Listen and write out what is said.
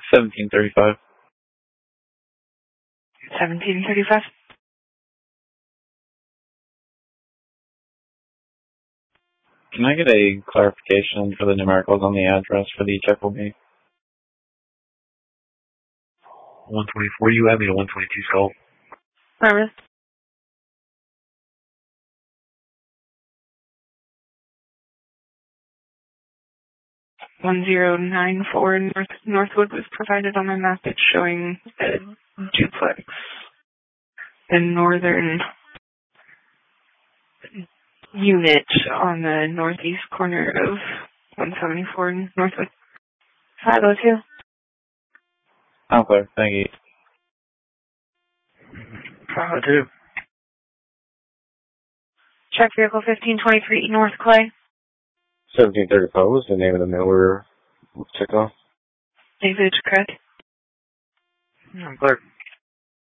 1735. 1735. Can I get a clarification for the numericals on the address for the check will be? 124, you have me to 122 Salt. Service. $1094 Northwood was provided on the map. It's showing a duplex. The northern unit on the northeast corner of 174 Northwood. 502. Okay, thank you. 502. Check vehicle 1523 North Clay. 1735 was the name of the mill we were checked off. David Craig. Clerk.